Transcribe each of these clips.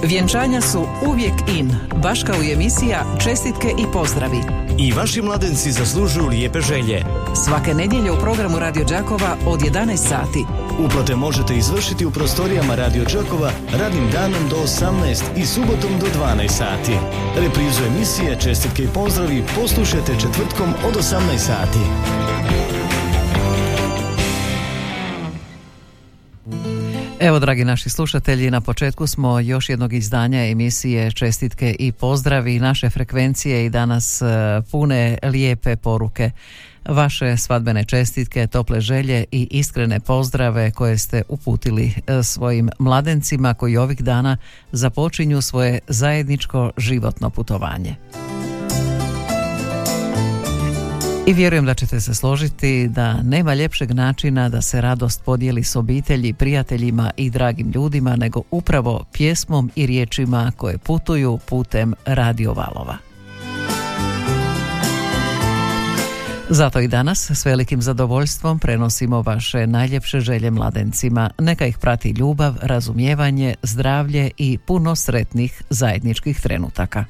Vjenčanja su uvijek in, baš kao i emisija Čestitke i pozdravi. I vaši mladenci zaslužuju lijepe želje. Svake nedjelje u programu Radio Đakova od 11 sati. Uplate možete izvršiti u prostorijama Radio Đakova radnim danom do 18 i subotom do 12 sati. Reprizu emisije Čestitke i pozdravi poslušajte četvrtkom od 18 sati. Evo, dragi naši slušatelji, na početku smo još jednog izdanja emisije Čestitke i pozdravi. Naše frekvencije i danas pune lijepe poruke. Vaše svadbene čestitke, tople želje i iskrene pozdrave koje ste uputili svojim mladencima koji ovih dana započinju svoje zajedničko životno putovanje. I vjerujem da ćete se složiti da nema ljepšeg načina da se radost podijeli s obitelji, prijateljima i dragim ljudima nego upravo pjesmom i riječima koje putuju putem radio valova. Zato i danas s velikim zadovoljstvom prenosimo vaše najljepše želje mladencima. Neka ih prati ljubav, razumijevanje, zdravlje i puno sretnih zajedničkih trenutaka.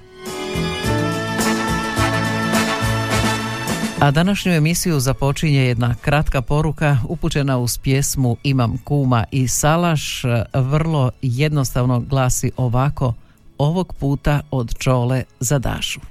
A današnju emisiju započinje jedna kratka poruka upućena uz pjesmu Imam kuma i salaš. Vrlo jednostavno glasi ovako: ovog puta od Čole za Dašu.